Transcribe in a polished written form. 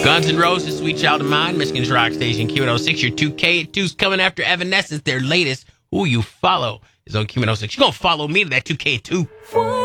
Guns N' Roses, Sweet Child of Mine, Michigan's Rock Station, Q106. Your 2K2's coming after Evanescence. Their latest, Who You Follow, is on Q106. You're going to follow me to that 2K2.